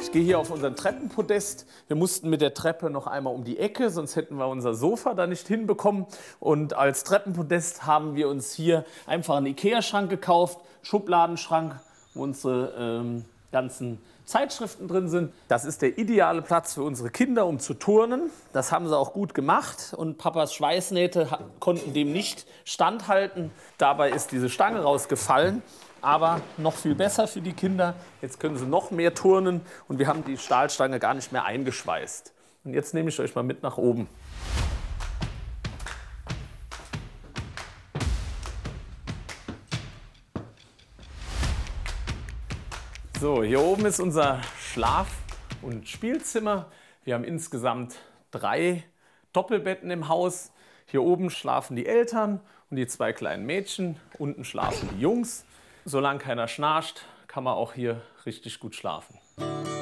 Ich gehe hier auf unseren Treppenpodest. Wir mussten mit der Treppe noch einmal um die Ecke, sonst hätten wir unser Sofa da nicht hinbekommen. Und als Treppenpodest haben wir uns hier einfach einen Ikea-Schrank gekauft, Schubladenschrank, wo unsere ganzen Zeitschriften drin sind. Das ist der ideale Platz für unsere Kinder, um zu turnen. Das haben sie auch gut gemacht und Papas Schweißnähte konnten dem nicht standhalten. Dabei ist diese Stange rausgefallen. Aber noch viel besser für die Kinder. Jetzt können sie noch mehr turnen und wir haben die Stahlstange gar nicht mehr eingeschweißt. Und jetzt nehme ich euch mal mit nach oben. So, hier oben ist unser Schlaf- und Spielzimmer. Wir haben insgesamt 3 Doppelbetten im Haus. Hier oben schlafen die Eltern und die 2 kleinen Mädchen. Unten schlafen die Jungs. Solange keiner schnarcht, kann man auch hier richtig gut schlafen.